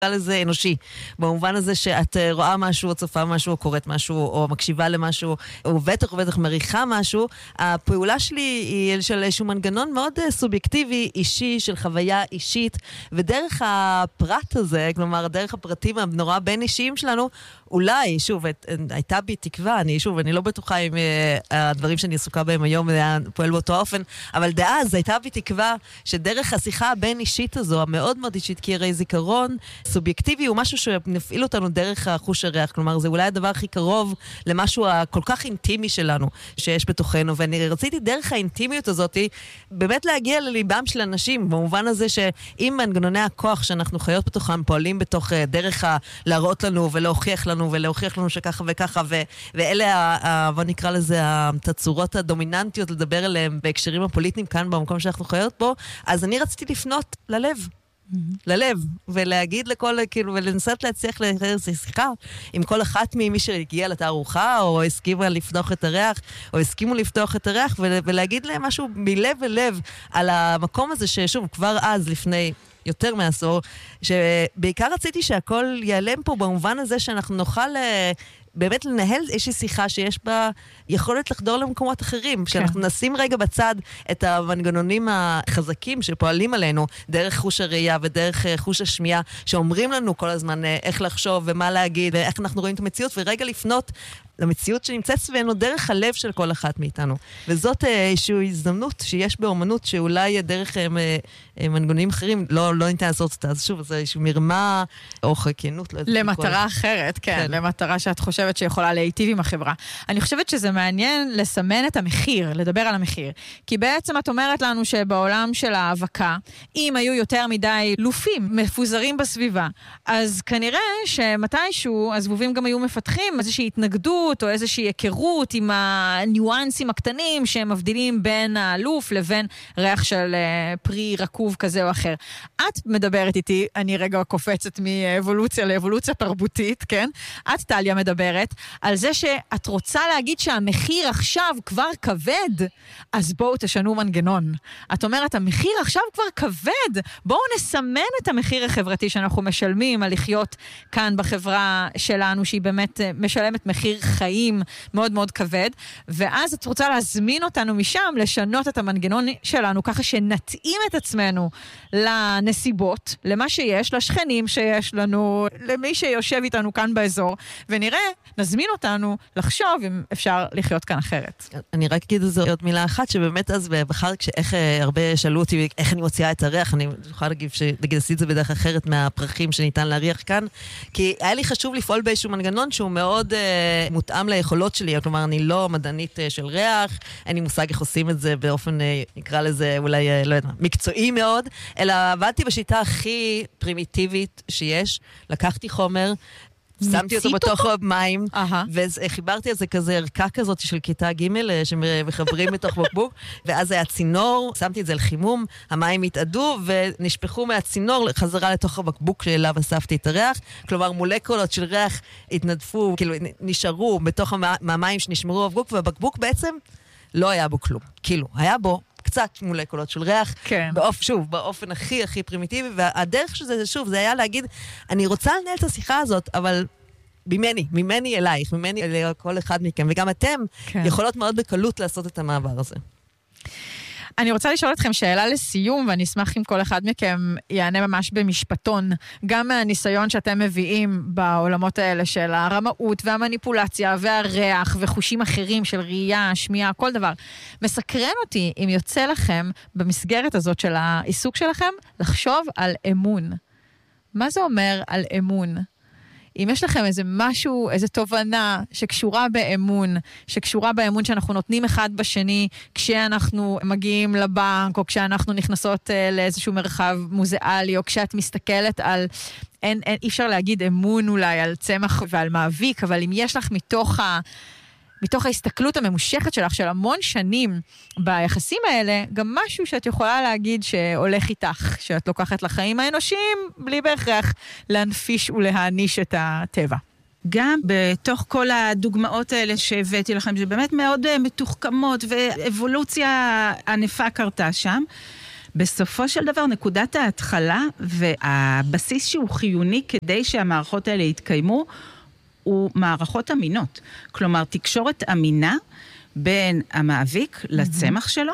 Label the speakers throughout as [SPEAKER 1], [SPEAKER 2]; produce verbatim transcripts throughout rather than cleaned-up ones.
[SPEAKER 1] לזה אנושי, במובן הזה שאת רואה משהו, או צופה משהו, או קוראת משהו, או מקשיבה למשהו, או בטח ובטח מריחה משהו, הפעולה שלי היא של איזשהו מנגנון מאוד סובייקטיבי, אישי, של חוויה אישית, ודרך הפרט הזה, כלומר, דרך הפרטים הנורא בין אישיים שלנו, אולי, שוב, הייתה בי תקווה, אני שוב, אני לא בטוחה אם הדברים שאני עסוקה בהם היום פועל באותו אופן, אבל דאז הייתה בי תקווה שדרך השיחה הבין אישית הזו, המאוד מאוד אישית, כי הרי זיכרון סובייקטיבי הוא משהו שנפעיל אותנו דרך החוש הריח, כלומר זה אולי הדבר הכי קרוב למשהו הכל כך אינטימי שלנו שיש בתוכנו, ואני רציתי דרך האינטימיות הזאת באמת להגיע לליבם של אנשים, במובן הזה שאם מנגנוני הכוח שאנחנו חיות בתוכם פועלים בתוך דרך ה- להראות לנו ולהוכיח לנו ולהוכיח לנו שככה וככה, ו- ואלה, ה- ה- בוא נקרא לזה, התצורות הדומיננטיות לדבר עליהם בהקשרים הפוליטיים כאן במקום שאנחנו חיות בו, אז אני רציתי לפנות ללב. ללב, ולהגיד לכל, כאילו, ולנסות להצליח לאיזו שיחה עם כל אחת ממי שהגיעה לתערוכה, או הסכימה לפתוח את הריח, או הסכימו לפתוח את הריח, ולהגיד להם משהו מלב ולב על המקום הזה ששוב, כבר אז, לפני יותר מעשור, שבעיקר רציתי שהכל ייעלם פה במובן הזה שאנחנו נוכל באמת לנהל איזושהי שיחה שיש בה יכולת לחדור למקומות אחרים, שאנחנו נשים רגע בצד את המנגנונים החזקים שפועלים עלינו, דרך חוש הראייה ודרך חוש השמיעה, שאומרים לנו כל הזמן איך לחשוב ומה להגיד ואיך אנחנו רואים את המציאות, ורגע לפנות למציאות שנמצאת סביבנו דרך הלב של כל אחת מאיתנו. וזאת איזושהי הזדמנות שיש באומנות שאולי דרך מנגנונים אחרים לא, לא ניתן לעשות אותה. אז שוב, זה איזושהי מרמה או חכיינות.
[SPEAKER 2] למטרה אחרת, כן, כן. למטרה שאת חושבת שיכולה להיטיב עם החברה. אני חושבת שזה מעניין לסמן את המחיר, לדבר על המחיר. כי בעצם את אומרת לנו שבעולם של ההאבקה, אם היו יותר מדי לופים מפוזרים בסביבה, אז כנראה שמתישהו הזבובים גם היו מפתחים איזושהי התנגדות או איזושהי היכרות עם הניואנסים הקטנים שהם מבדילים בין האלוף לבין ריח של פרי רקוב כזה או אחר. את מדברת איתי, אני רגע קופצת מאבולוציה לאבולוציה תרבותית, כן? את, טליה, מדברת על זה שאת רוצה להגיד שהמחיר עכשיו כבר כבד, אז בואו תשנו מנגנון. את אומרת, המחיר עכשיו כבר כבד, בואו נסמן את המחיר החברתי שאנחנו משלמים על לחיות כאן בחברה שלנו, שהיא באמת משלמת מחיר חיים מאוד מאוד כבד, ואז את רוצה להזמין אותנו משם, לשנות את המנגנון שלנו, ככה שנתאים את עצמנו לנסיבות, למה שיש, לשכנים שיש לנו, למי שיושב איתנו כאן באזור, ונראה, נזמין אותנו לחשוב אם אפשר לחיות כאן אחרת.
[SPEAKER 1] אני רק אגיד איזו עוד מילה אחת, שבאמת אז בחר, כשאיך הרבה שאלו אותי, איך אני מוציאה את הריח, אני יכולה להגיד שנגיד עשית זה בדרך אחרת מהפרחים שניתן להריח כאן, כי היה לי חשוב לפעול באיזשהו מנגנון שהוא מאוד אה, מותאם ליכולות שלי, כלומר אני לא מדענית אה, של ריח, אין לי מושג איך עושים את זה באופן, אה, נקרא לזה אולי, אה, לא יודע, מקצועי מאוד, אלא עבדתי בשיטה הכי פרימיטיבית שיש, לקחתי חומר, שמתי אותו בתוך מים, וחיברתי על זה כזה ערכה כזאת של כיתה ג' שמחברים בתוך בקבוק, ואז היה צינור, שמתי את זה על חימום, המים התאדו ונשפכו מהצינור חזרה לתוך הבקבוק שאליו אספתי את הריח, כלומר מולקולות של ריח התנדפו, כאילו נשארו בתוך המים שנשמרו בבקבוק, והבקבוק בעצם לא היה בו כלום, כאילו היה בו קצת מולקולות של ריח,
[SPEAKER 2] כן.
[SPEAKER 1] באופ, שוב, באופן הכי הכי פרימיטיבי, והדרך שזה, שוב, זה היה להגיד, אני רוצה לנהל את השיחה הזאת, אבל ממני, ממני אלייך, ממני לכל אחד מכם, וגם אתם כן. יכולות מאוד בקלות לעשות את המעבר הזה.
[SPEAKER 2] אני רוצה לשאול אתכם שאלה לסיום, ואני אשמח אם כל אחד מכם יענה ממש במשפטון, גם מהניסיון שאתם מביאים בעולמות האלה של הרמאות והמניפולציה והריח וחושים אחרים של ראייה, שמיעה, כל דבר. מסקרן אותי אם יוצא לכם במסגרת הזאת של העיסוק שלכם לחשוב על אמון. מה זה אומר על אמון? אם יש לכם איזה משהו, איזה תובנה שקשורה באמון, שקשורה באמון שאנחנו נותנים אחד בשני, כשאנחנו מגיעים לבנק, או כשאנחנו נכנסות לאיזשהו מרחב מוזיאלי, או כשאת מסתכלת על, אין, אין, אי אפשר להגיד אמון אולי על צמח ועל מאביק, אבל אם יש לך מתוך ה... מתוך ההסתכלות הממושכת שלך, של המון שנים ביחסים האלה, גם משהו שאת יכולה להגיד שהולך איתך, שאת לוקחת לחיים האנושיים, בלי בהכרח להנפיש ולהעניש את הטבע.
[SPEAKER 3] גם בתוך כל הדוגמאות האלה שהבאתי לכם, זה באמת מאוד מתוחכמות, ואבולוציה ענפה קרתה שם. בסופו של דבר, נקודת ההתחלה והבסיס שהוא חיוני כדי שהמערכות האלה יתקיימו, הוא מערכות אמינות. כלומר, תקשורת אמינה בין המאביק לצמח שלו,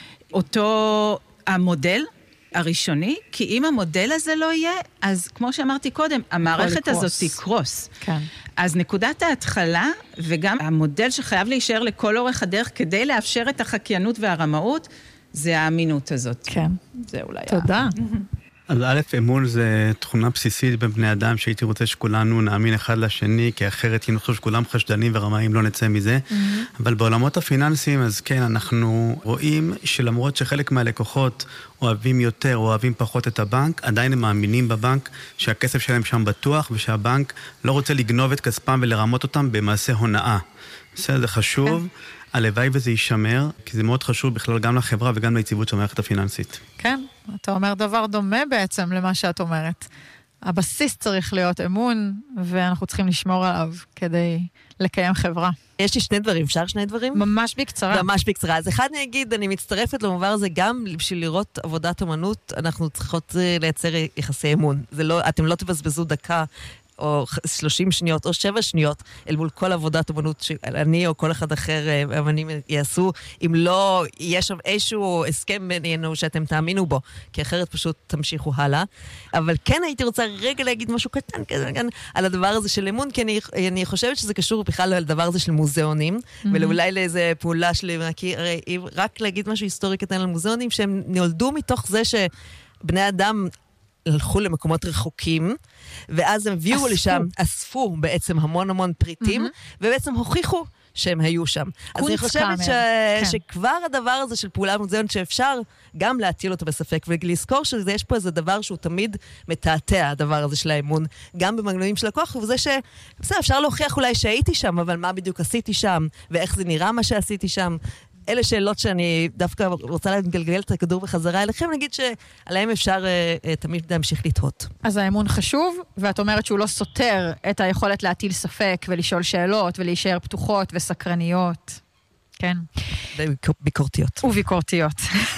[SPEAKER 3] אותו המודל הראשוני, כי אם המודל הזה לא יהיה, אז כמו שאמרתי קודם, המערכת הזאת תקרוס.
[SPEAKER 2] כן.
[SPEAKER 3] אז נקודת ההתחלה, וגם המודל שחייב להישאר לכל אורך הדרך, כדי לאפשר את החקיינות והרמאות, זה האמינות הזאת.
[SPEAKER 2] כן.
[SPEAKER 3] זה אולי...
[SPEAKER 2] תודה.
[SPEAKER 4] אז א', אמון זה תכונה בסיסית בין בני אדם, שהייתי רוצה שכולנו נאמין אחד לשני, כי אחרת אם נחשוב שכולם חשדנים ורמאים לא נצא מזה. Mm-hmm. אבל בעולמות הפיננסיים, אז כן, אנחנו רואים שלמרות שחלק מהלקוחות אוהבים יותר או אוהבים פחות את הבנק, עדיין הם מאמינים בבנק שהכסף שלהם שם בטוח, ושהבנק לא רוצה לגנוב את כספם ולרמות אותם במעשה הונאה. בסדר, זה חשוב. הלוואי וזה יישמר, כי זה מאוד חשוב בכלל גם לחברה וגם ליציבות של המערכת הפיננסית.
[SPEAKER 2] כן, אתה אומר דבר דומה בעצם למה שאת אומרת. הבסיס צריך להיות אמון, ואנחנו צריכים לשמור עליו כדי לקיים חברה.
[SPEAKER 1] יש לי שני דברים, אפשר שני דברים?
[SPEAKER 2] ממש בקצרה.
[SPEAKER 1] ממש בקצרה. אז אחד אני אגיד, אני מצטרפת למעבר הזה, גם בשביל לראות עבודת אמנות, אנחנו צריכות לייצר יחסי אמון. זה לא, אתם לא תבזבזו דקה, או שלושים שניות, או שבע שניות, אל מול כל עבודת אמנות שאני או כל אחד אחר אמנים יעשו, אם לא יש שם איזשהו הסכם בינינו שאתם תאמינו בו, כי אחרת פשוט תמשיכו הלאה. אבל כן הייתי רוצה רגע להגיד משהו קטן כזה, על הדבר הזה של אמון, כי אני, אני חושבת שזה קשור בכלל לדבר הזה של מוזיאונים, mm-hmm. ואולי לאיזה פעולה שלי, כי הרי רק להגיד משהו היסטורי קטן על מוזיאונים, שהם נולדו מתוך זה שבני אדם הלכו למקומות רחוקים, ואז הם הביאו לשם, אספו בעצם המון המון פריטים, mm-hmm. ובעצם הוכיחו שהם היו שם. אז אני חושבת ש... כן. שכבר הדבר הזה של פעולה מוזיאון, שאפשר גם להטיל אותו בספק, ולזכור שיש פה איזה דבר שהוא תמיד מתעתע, הדבר הזה של האמון, גם במנגנונים של הכוח, וזה ש... בסדר, אפשר להוכיח אולי שהייתי שם, אבל מה בדיוק עשיתי שם, ואיך זה נראה מה שעשיתי שם. אלה שאלות שאני דווקא רוצה לגלגל את הכדור בחזרה אליכם, נגיד שעליהם אפשר uh, תמיד להמשיך לתהות.
[SPEAKER 2] אז האמון חשוב, ואת אומרת שהוא לא סותר את היכולת להטיל ספק ולשאול שאלות ולהישאר פתוחות וסקרניות. כן.
[SPEAKER 1] וביקורתיות.
[SPEAKER 2] וביקורתיות.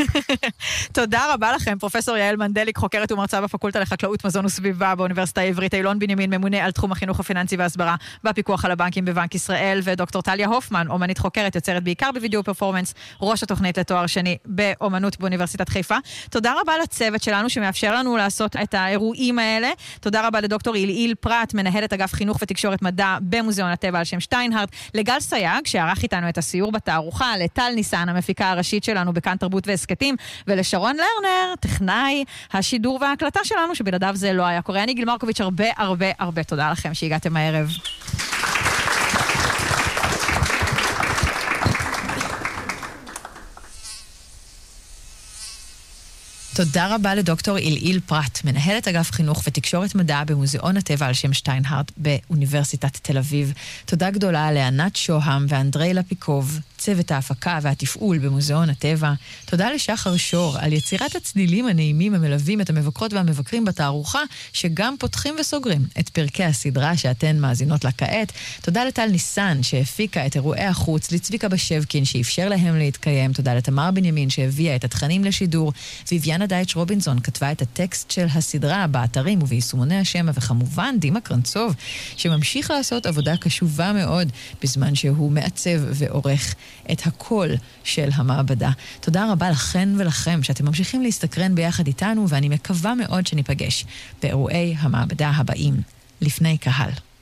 [SPEAKER 2] תודה רבה לכם, פרופסור יעל מנדליק, חוקרת ומרצה בפקולטה לחקלאות, מזון וסביבה באוניברסיטה העברית, אילון בנימין, ממונה על תחום החינוך הפיננסי והסברה בפיקוח על הבנקים בבנק ישראל, ודוקטור טליה הופמן, אומנית חוקרת, יוצרת בעיקר בווידאו פרפורמנס, ראש התוכנית לתואר שני באומנות באוניברסיטת חיפה. תודה רבה לצוות שלנו שמאפשר לנו לעשות את האירועים האלה. תודה רבה לדוקטור איליל פרט, מנהלת אגף חינוך ותקשורת מדע במוזיאון הטבע על שם שטיינהרט, לגל סייג, שערך איתנו את הסיור בתערוכה, לטל ניסן, המפיקה הראשית שלנו בכאן תרבות והסקטים, ולשרון לרנר, טכנאי השידור וההקלטה שלנו, שבלעדיו זה לא היה קורה. אני גיל מרקוביץ', הרבה הרבה הרבה תודה לכם שהגעתם הערב. תודה רבה לדוקטור איליל פרט, מנהלת אגף חינוך ותקשורת מדע במוזיאון הטבע על שם שטיינהרט באוניברסיטת תל אביב. תודה גדולה לענת שוהם ואנדרי לפיקוב, צוות ההפקה והתפעול במוזיאון הטבע. תודה לשחר שור על יצירת הצלילים הנעימים המלווים את המבקרות והמבקרים בתערוכה, שגם פותחים וסוגרים את פרקי הסדרה שאתן מאזינות לה כעת. תודה לטל ניסן שהפיקה את אירועי החוץ, לצביקה בשבקין שאפשר להם להתקיים. תודה לתמר בנימין שהביאה את התכנים לשידור, ויביאנה דייטש רובינסון כתבה את הטקסט של הסדרה באתרים וביישומוני השמע, וכמובן דימה קרנצוב שממשיך לעשות עבודה קשובה מאוד בזמן שהוא מעצב ועורך את הקול של המעבדה. תודה רבה לכן ולכם שאתם ממשיכים להסתקרן ביחד איתנו, ואני מקווה מאוד שניפגש באירועי המעבדה הבאים לפני קהל.